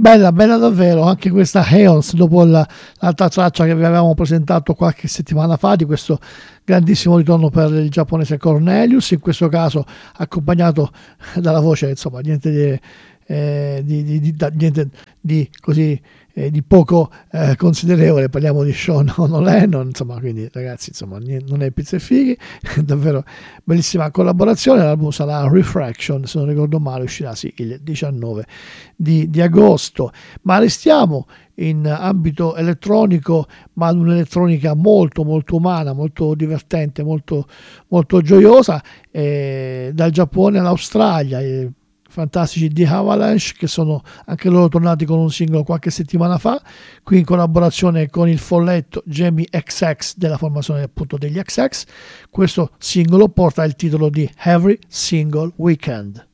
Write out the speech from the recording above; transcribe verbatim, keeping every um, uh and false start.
bella, bella davvero anche questa Aeons, dopo la, l'altra traccia che vi avevamo presentato qualche settimana fa di questo grandissimo ritorno per il giapponese Cornelius, in questo caso accompagnato dalla voce, insomma, niente di, eh, di, di, di, da, niente di così eh, di poco eh, considerevole, parliamo di Sean Lennon, insomma, quindi ragazzi, insomma, non è pizza e fighi, davvero bellissima collaborazione. L'album sarà Refraction, se non ricordo male, uscirà sì il diciannove di, di agosto, ma restiamo in ambito elettronico, ma un'elettronica molto molto umana, molto divertente, molto molto gioiosa, eh, dal Giappone all'Australia. Eh, fantastici di Avalanche, che sono anche loro tornati con un singolo qualche settimana fa, qui in collaborazione con il folletto Jamie X X della formazione appunto degli X X. Questo singolo porta il titolo di Every Single Weekend.